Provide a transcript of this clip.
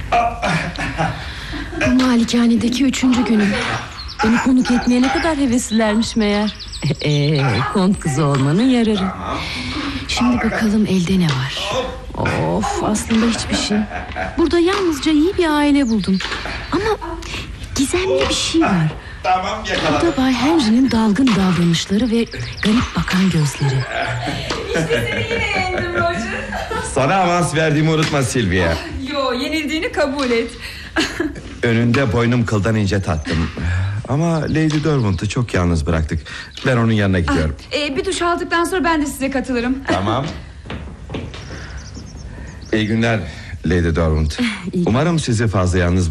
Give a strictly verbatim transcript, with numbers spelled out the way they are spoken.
Bu malikanedeki üçüncü günüm. Beni konuk etmeye ne kadar heveslilermiş meğer. Ee, kont kızı olmanın yararı. Şimdi bakalım elde ne var. Of, aslında hiçbir şey. Burada yalnızca iyi bir aile buldum. Ama gizemli bir şey var. Tamam, yakaladım. Bu da Bay Henry'nin dalgın davranışları ve garip bakan gözleri. İşte seni yine yendim Roger. Sana avans verdiğimi unutma Sylvia. Yo, yenildiğini kabul et. Önünde boynum kıldan ince tattım. Ama Lady Derwent'ı çok yalnız bıraktık. Ben onun yanına gidiyorum. Ah, e, bir duş aldıktan sonra ben de size katılırım. Tamam. İyi günler Lady Derwent. Umarım sizi fazla yalnız